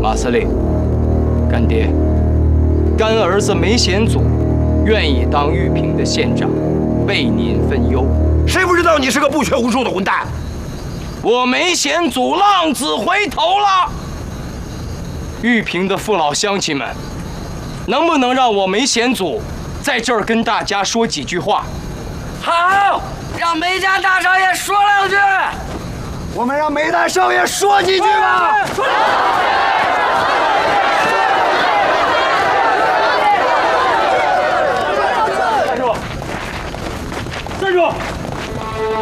马司令，干爹，干儿子梅显祖愿意当玉屏的县长，为您分忧。 谁不知道你是个不学无术的混蛋？ 我梅显祖浪子回头了。玉屏的父老乡亲们，能不能让我梅显祖在这儿跟大家说几句话？ 好，让梅家大少爷说两句。 我们让梅大少爷说几句吧。